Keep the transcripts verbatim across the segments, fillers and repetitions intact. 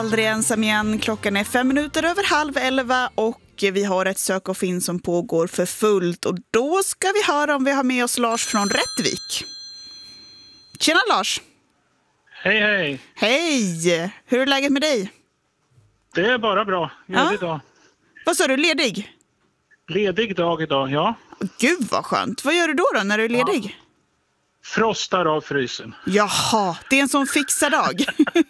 Aldrig ensam igen. Klockan är fem minuter över halv elva och vi har ett sök och finn som pågår för fullt. Och då ska vi höra om vi har med oss Lars från Rättvik. Tjena Lars! Hej hej! Hej! Hur är läget med dig? Det är bara bra. Ledig Ja. dag. Vad sa du, ledig? Ledig dag idag, ja. Gud vad skönt. Vad gör du då, då när du är ledig? Ja. Frostar av frysen. Jaha, det är en sån fixad dag.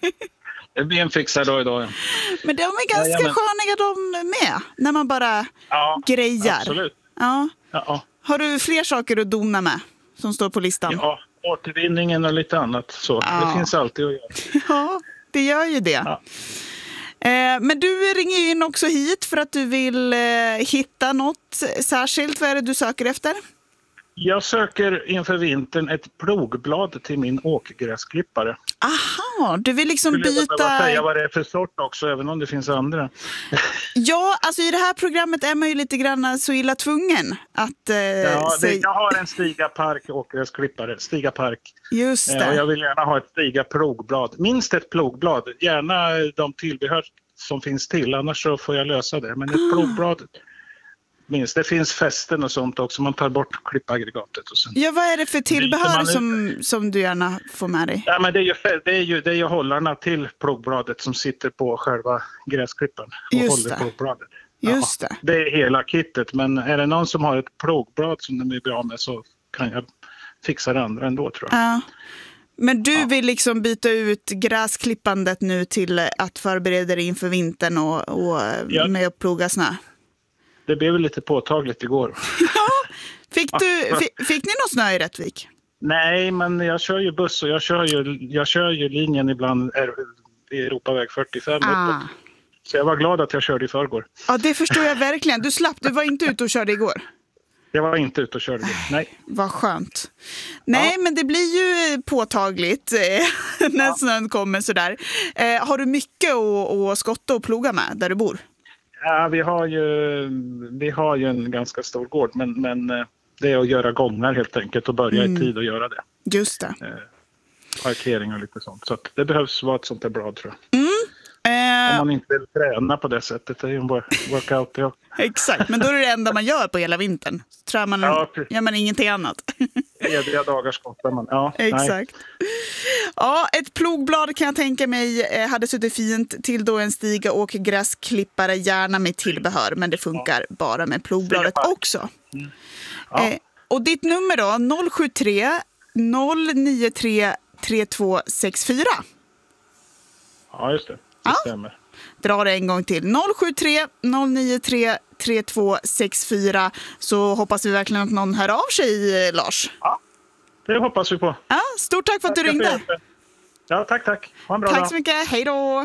Det blir en fixad dag idag, ja. Men de är ganska Jajamän. sköniga de med. När man bara Ja, grejar. absolut. Ja. Ja, Har du fler saker att dona med som står på listan? ja, återvinningen och lite annat. Så. Ja. Det finns alltid att göra. Ja, det gör ju det. Ja. Eh, men du ringer ju in också hit för att du vill eh, hitta något särskilt. Vad är det du söker efter? Jag söker inför vintern ett plogblad till min åkgräsklippare. Aha, du vill liksom Skulle jag behöva säga byta... vad det är för sort också, även om det finns andra. Ja, alltså i det här programmet är man ju lite grann så illa tvungen att eh, Ja, det, säga... jag har en Stiga Park åkgräsklippare. Stiga Park. Just Eh, Och det. jag vill gärna ha ett Stiga plogblad. Minst ett plogblad. Gärna de tillbehör som finns till. Annars så får jag lösa det. Men ett plogblad minst. Det finns fästen och sånt också. Man tar bort klippaggregatet. Och sen. Ja, vad är det för tillbehör man ut- som, som du gärna får med dig? Ja, men det är ju, det är ju, det är ju hållarna till plogbladet som sitter på själva gräsklipparen. Och Just håller det. plogbladet. Just Ja, det. det är hela kittet. Men är det någon som har ett plogblad som de är bra med så kan jag fixa det andra ändå, tror jag. Ja. Men du Ja. vill liksom byta ut gräsklippandet nu till att förbereda dig inför vintern och, och Ja. med att ploga snö? Det blev väl lite påtagligt igår. Fick, du, fick, fick ni någon snö i Rättvik? Nej, men jag kör ju buss och jag kör ju, jag kör ju linjen ibland är- i Europaväg fyrtiofem Ah. uppåt. Så jag var glad att jag körde i förrgår. Ja, det förstår jag verkligen. Du slapp, du var inte ute och körde igår. Jag var inte ute och körde. Nej. Vad skönt. Nej, Ja. men det blir ju påtagligt eh, när Ja. snön kommer sådär. Eh, har du mycket att, att skotta och ploga med där du bor? Ja, vi har ju, vi har ju en ganska stor gård, men, men eh, det är att göra gångar helt enkelt och börja Mm. i tid att göra det. Just det. Eh, parkering och lite sånt. Så att det behövs vara ett sånt där blad, tror jag. Eh, Om man inte vill träna på det sättet. Det är ju en work- workout. Ja. Exakt, men då är det det enda man gör på hela vintern. Så tror man, Ja, precis. gör man ingenting annat. Lediga dagar skottar man. Ja, nej. Exakt. Ja, ett plogblad kan jag tänka mig eh, hade suttit fint till då en Stiga och gräsklippare, gärna med tillbehör, men det funkar bara med plogbladet Stiga Park. också. Ja. Eh, och ditt nummer då, noll sju tre noll nio tre tre två sex fyra. Ja, just det. Det Ja. stämmer. Dra det en gång till. noll sju tre noll nio tre tre två sex fyra, så hoppas vi verkligen att någon hör av sig, eh, Lars. Ja, det hoppas vi på. Ja, stort tack för att du Tackar för ringde. hjälpen. Ja, tack, tack. Ha en bra Tack dag. så mycket. Hej då.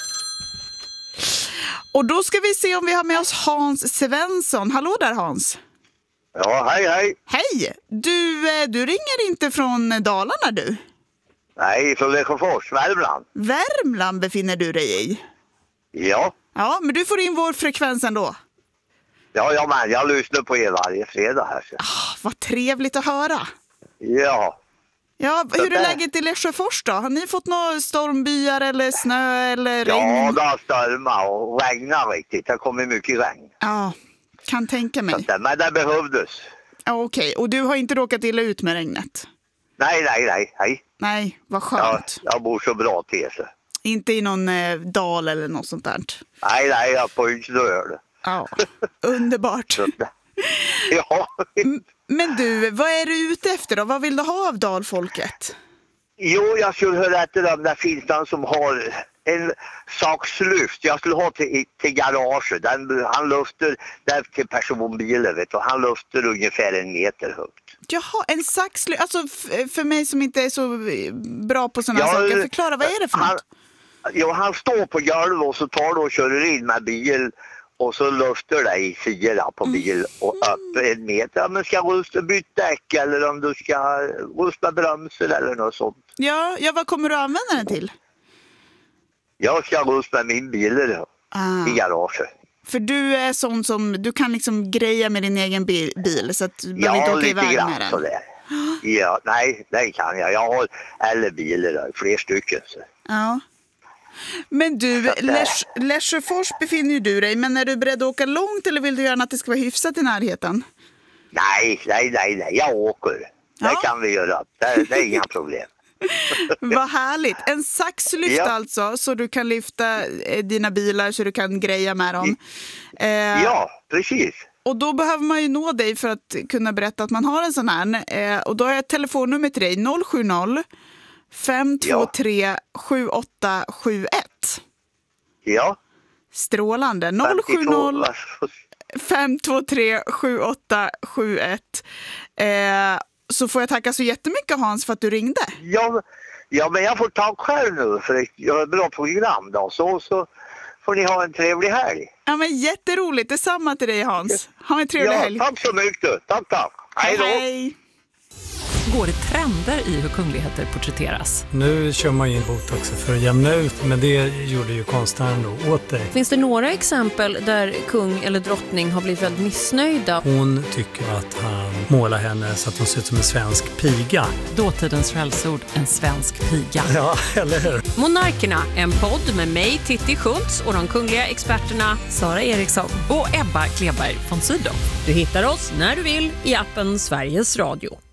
Och då ska vi se om vi har med oss Hans Svensson. Hallå där, Hans. Ja, hej, hej. Hej. Du, eh, du ringer inte från Dalarna, du? Nej, från Lesjöfors, Värmland. Värmland befinner du dig i. Ja, Ja, men du får in vår frekvens ändå. ja, ja men jag lyssnar på er varje fredag här. Så. Ah, vad trevligt att höra. Ja, Ja, hur är där. läget i Lesjöfors då? Har ni fått några stormbyar eller snö eller ja regn? det har stormat och regnat riktigt. Det har kommit mycket regn. Ja, kan tänka Så mig. att, men det behövdes. Ja, okej. Och du har inte råkat illa ut med regnet? Nej, nej, nej, nej. Nej, vad Ja, skönt. jag bor så bra till så. Inte i någon eh, dal eller något sånt där. Nej, nej, jag får inte dö det. Ja, underbart. Så att, ja. Men du, vad är du ute efter då? Vad vill du ha av dalfolket? Jo, jag skulle höra efter om det finns någon som har en sakslyft. Jag skulle ha till, till garaget. Den, han lufter där till personbilen, vet du. Han lufter ungefär en meter högt. Jaha, en saxly... Alltså f- för mig som inte är så bra på sådana Ja, saker. Förklara, vad är det för han, något? Jo, han står på golvet och så tar du och kör in med bil och så lufter det i sidorna på bil och upp en meter. Ja, men ska rusta byta däck eller om du ska rusta bromsar eller något sånt. Ja, ja, vad kommer du använda den till? Jag ska rusta min bil då, Ah, i garaget. för du är sån som... Du kan liksom greja med din egen bil, bil så att du behöver Ja, inte åka lite iväg grann med den. sådär. Ja, nej, det kan jag. Jag har eller bilar, där, fler stycken. Så. Ja. Men du, Les- Lesjöfors befinner ju du dig, men är du beredd att åka långt eller vill du gärna att det ska vara hyfsat i närheten? Nej, nej, nej, nej. Jag åker. Ja. Det kan vi göra. Det, det är inga problem. Vad härligt. En saxlyft Ja. alltså, så du kan lyfta eh, dina bilar så du kan greja med dem. Eh, Ja, precis. Och då behöver man ju nå dig för att kunna berätta att man har en sån här. Eh, och då har jag ett telefonnummer till dig, noll sju noll, fem två tre, sju åtta sju ett. Ja. Strålande. noll sju noll, fem två tre, sju åtta sju ett. Eh, så får jag tacka så jättemycket, Hans, för att du ringde. Ja, ja, men jag får ta själv nu för att göra ett bra program då. Så, så får ni ha en trevlig helg. Ja, men jätteroligt. Detsamma till dig, Hans. Ha en trevlig Ja, helg. tack så mycket. Tack, tack. Hej då. Hej. Går det trender i hur kungligheter porträtteras? Nu kör man ju in botox för att jämna ut, men det gjorde ju konstnären då åt dig. Finns det några exempel där kung eller drottning har blivit väldigt missnöjda? Hon tycker att han målar henne så att hon ser ut som en svensk piga. Dåtidens skällsord, en svensk piga. Ja, eller hur? Monarkerna, en podd med mig, Titti Schultz, och de kungliga experterna Sara Eriksson och Ebba Kleberg von Sydow. Du hittar oss när du vill i appen Sveriges Radio.